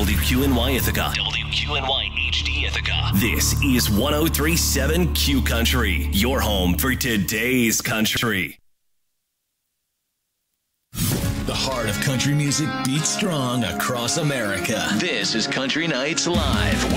WQNY Ithaca. WQNY HD Ithaca. This is 103.7 Q Country, your home for today's country. The heart of country music beats strong across America. This is Country Nights Live